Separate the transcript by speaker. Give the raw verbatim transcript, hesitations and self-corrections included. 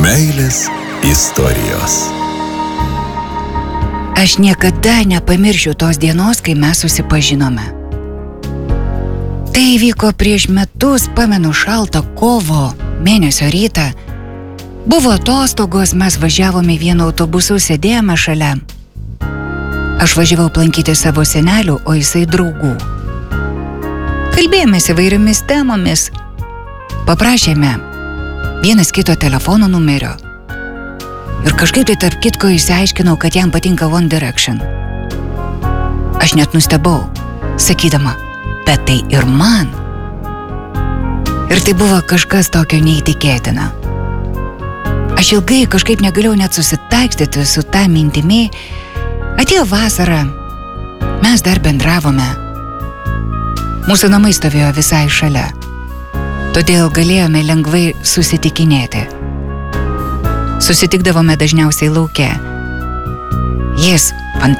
Speaker 1: Meilės istorijos.
Speaker 2: Aš niekada nepamiršiu tos dienos, kai mes susipažinome. Tai įvyko prieš metus, pamenu šaltą kovo mėnesio rytą. Buvo atostogos, mes važiavome vienu autobusu, sėdėjome šalia. Aš važiavau aplankyti savo senelių, o jisai draugų. Kalbėjomės įvairiomis temomis. Paprašėme vienas kito telefono numerio. Ir kažkaip tai tarp kitko išsiaiškinau, kad jam patinka One Direction. Aš net nustebau, sakydama, bet tai ir man. Ir tai buvo kažkas tokio neįtikėtina. Aš ilgai kažkaip negalėjau net susitaikstyti su tą mintimi. Atėjo vasara, mes dar bendravome. Mūsų namai stovėjo visai šalia, todėl galėjome lengvai susitikinėti. Susitikdavome dažniausiai lauke. Jis